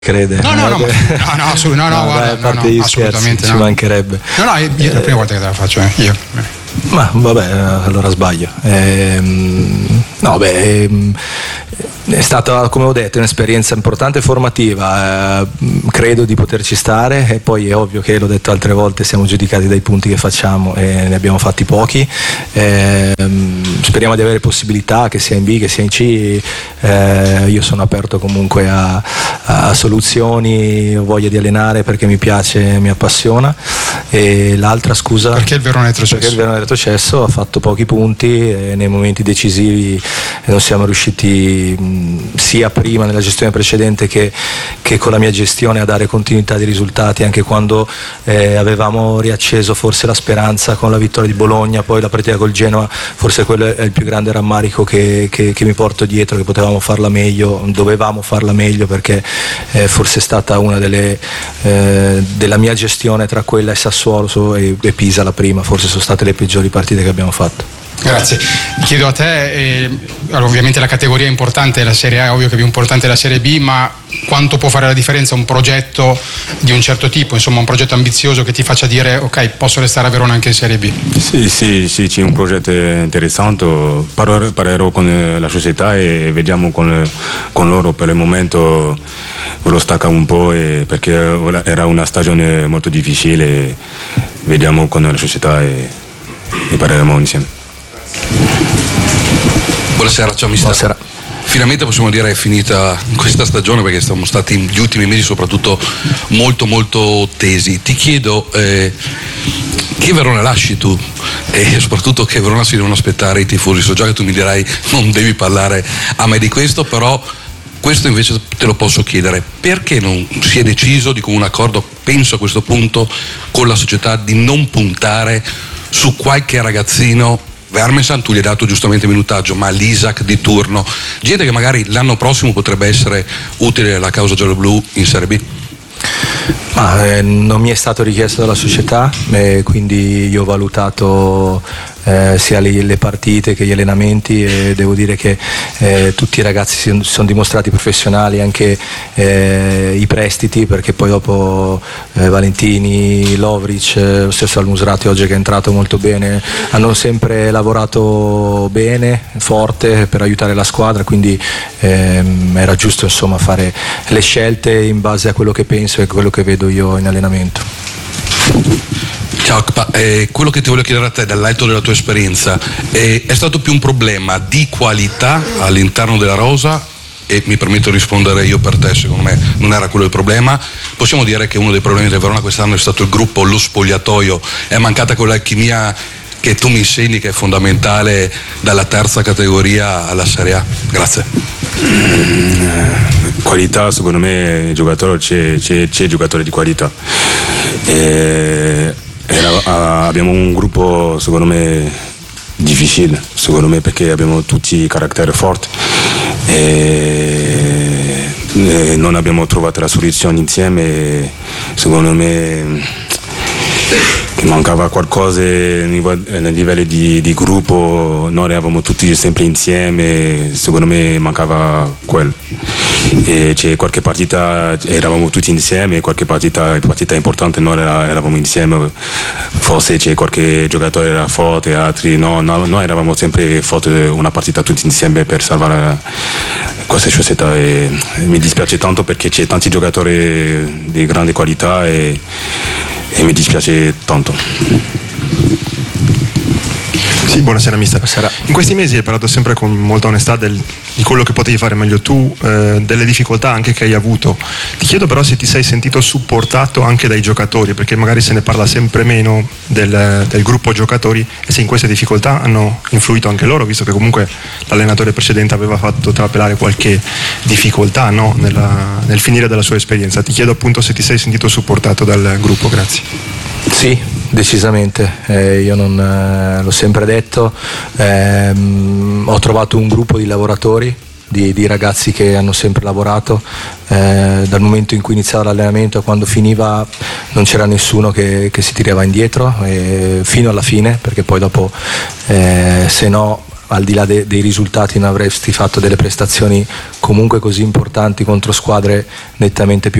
crede. No, guarda, a parte gli scherzi, ci mancherebbe. No, è la prima volta che te la faccio io. Ma vabbè, allora sbaglio. È stata, come ho detto, un'esperienza importante e formativa. Credo di poterci stare, e poi è ovvio che, l'ho detto altre volte, siamo giudicati dai punti che facciamo e ne abbiamo fatti pochi. Speriamo di avere possibilità, che sia in B che sia in C. Io sono aperto comunque a soluzioni, ho voglia di allenare perché mi piace, mi appassiona. E l'altra, scusa, perché il Verona retrocesso? Perché il Verona retrocesso ha fatto pochi punti e nei momenti decisivi non siamo riusciti, sia prima nella gestione precedente che con la mia gestione, a dare continuità di risultati, anche quando avevamo riacceso forse la speranza con la vittoria di Bologna, poi la partita col Genoa. Forse quello è il più grande rammarico che mi porto dietro, che potevamo farla meglio, dovevamo farla meglio, perché forse è stata una della mia gestione, tra quella e Sassuolo e Pisa la prima, forse sono state le peggiori partite che abbiamo fatto. Grazie. Chiedo a te, ovviamente la categoria è importante, la Serie A è ovvio che è più importante la Serie B, ma quanto può fare la differenza un progetto di un certo tipo, insomma un progetto ambizioso che ti faccia dire ok, posso restare a Verona anche in Serie B? Sì, c'è un progetto interessante, parlerò con la società e vediamo con loro. Per il momento lo stacca un po', perché era una stagione molto difficile. Vediamo con la società e parleremo insieme. Buonasera, ciao mister. Buonasera. Finalmente possiamo dire è finita questa stagione, perché siamo stati gli ultimi mesi soprattutto molto molto tesi. Ti chiedo che Verona lasci tu, e soprattutto che Verona si devono aspettare i tifosi. So già che tu mi dirai non devi parlare a me di questo, però questo invece te lo posso chiedere: perché non si è deciso di comune accordo, penso a questo punto, con la società, di non puntare su qualche ragazzino? Vermesan tu gli hai dato giustamente minutaggio, ma l'Isaac di turno, gente che magari l'anno prossimo potrebbe essere utile alla causa giallo-blu in Serie B? Non mi è stato richiesto dalla società, quindi io ho valutato sia le partite che gli allenamenti, e devo dire che tutti i ragazzi si sono dimostrati professionali, anche i prestiti, perché poi dopo Valentini, Lovric, lo stesso Al-Musrati oggi che è entrato molto bene, hanno sempre lavorato bene, forte, per aiutare la squadra, quindi era giusto insomma fare le scelte in base a quello che penso e quello che vedo io in allenamento. Ciao, quello che ti voglio chiedere a te, dall'alto della tua esperienza, è stato più un problema di qualità all'interno della rosa? E mi permetto di rispondere io per te, secondo me non era quello il problema. Possiamo dire che uno dei problemi del Verona quest'anno è stato il gruppo, lo spogliatoio, è mancata quell'alchimia che tu mi insegni che è fondamentale dalla terza categoria alla Serie A? Grazie. Qualità, secondo me giocatore c'è giocatore di qualità. Abbiamo un gruppo secondo me difficile, secondo me, perché abbiamo tutti caratteri forti e non abbiamo trovato la soluzione insieme. Secondo me mancava qualcosa nel livello di gruppo, noi eravamo tutti sempre insieme, secondo me mancava quello. E c'è qualche partita eravamo tutti insieme, qualche partita importante noi eravamo insieme, forse c'è qualche giocatore era forte, altri no, noi eravamo sempre forti, una partita tutti insieme per salvare questa società, e mi dispiace tanto perché c'è tanti giocatori di grande qualità e mi dispiace tanto. Sì, buonasera mister. Buonasera. In questi mesi hai parlato sempre con molta onestà di quello che potevi fare meglio tu, delle difficoltà anche che hai avuto. Ti chiedo però se ti sei sentito supportato anche dai giocatori, perché magari se ne parla sempre meno del gruppo giocatori, e se in queste difficoltà hanno influito anche loro, visto che comunque l'allenatore precedente aveva fatto trapelare qualche difficoltà, no? nel finire della sua esperienza. Ti chiedo appunto se ti sei sentito supportato dal gruppo. Grazie. Sì, decisamente, io non l'ho sempre detto, ho trovato un gruppo di lavoratori, di ragazzi che hanno sempre lavorato, dal momento in cui iniziava l'allenamento a quando finiva non c'era nessuno che si tirava indietro, fino alla fine, perché poi dopo se no al di là dei risultati non avresti fatto delle prestazioni comunque così importanti contro squadre nettamente più